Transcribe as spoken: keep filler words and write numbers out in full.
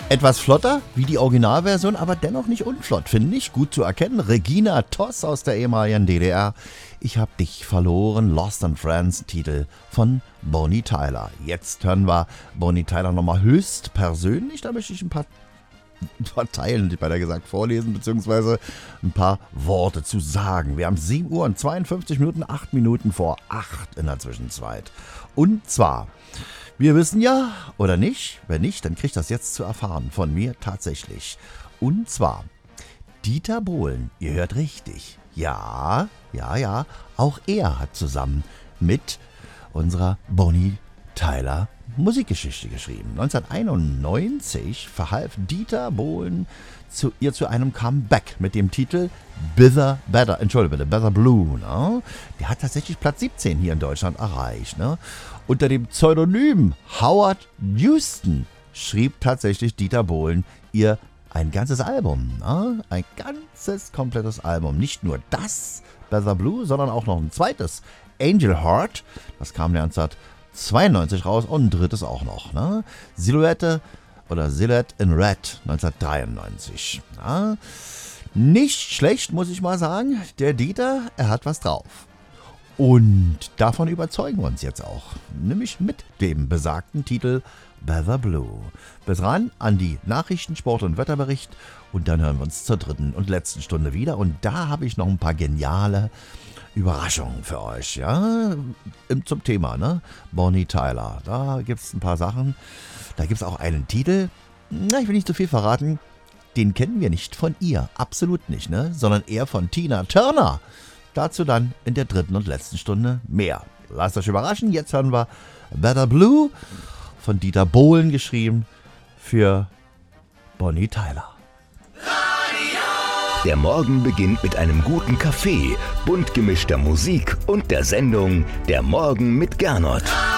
Etwas flotter wie die Originalversion, aber dennoch nicht unflott, finde ich. Gut zu erkennen. Regina Toss aus der ehemaligen D D R. Ich hab dich verloren. Lost and Friends, Titel von Bonnie Tyler. Jetzt hören wir Bonnie Tyler nochmal höchst persönlich. Da möchte ich ein paar, ein paar Zeilen, hätte ich beinahe gesagt, vorlesen, beziehungsweise ein paar Worte zu sagen. Wir haben sieben Uhr und zweiundfünfzig Minuten, acht Minuten vor acht in der Zwischenzeit. Und zwar... Wir wissen ja, oder nicht? Wenn nicht, dann kriegt das jetzt zu erfahren. Von mir tatsächlich. Und zwar Dieter Bohlen. Ihr hört richtig. Ja, ja, ja. Auch er hat zusammen mit unserer Bonnie Tyler Musikgeschichte geschrieben. neunzehnhunderteinundneunzig verhalf Dieter Bohlen zu, ihr zu einem Comeback mit dem Titel Bitter Better, Entschuldigung bitte, Better Blue. Ne? Der hat tatsächlich Platz siebzehn hier in Deutschland erreicht. Ne? Unter dem Pseudonym Howard Houston schrieb tatsächlich Dieter Bohlen ihr ein ganzes Album. Ne? Ein ganzes, komplettes Album. Nicht nur das, Better Blue, sondern auch noch ein zweites, Angel Heart. Das kam neunzehnhundertzweiundneunzig raus und ein drittes auch noch. Ne? Silhouette oder Silhouette in Red neunzehnhundertdreiundneunzig. Ja? Nicht schlecht, muss ich mal sagen. Der Dieter, er hat was drauf. Und davon überzeugen wir uns jetzt auch. Nämlich mit dem besagten Titel Better Blue. Bis ran an die Nachrichten, Sport- und Wetterbericht. Und dann hören wir uns zur dritten und letzten Stunde wieder. Und da habe ich noch ein paar geniale Überraschungen für euch. Ja? Zum Thema, ne? Bonnie Tyler. Da gibt es ein paar Sachen. Da gibt es auch einen Titel. Na, ich will nicht zu viel verraten. Den kennen wir nicht von ihr. Absolut nicht, ne? Sondern eher von Tina Turner. Dazu dann in der dritten und letzten Stunde mehr. Lasst euch überraschen. Jetzt hören wir Better Blue von Dieter Bohlen geschrieben für Bonnie Tyler. Der Morgen beginnt mit einem guten Kaffee, bunt gemischter Musik und der Sendung Der Morgen mit Gernot.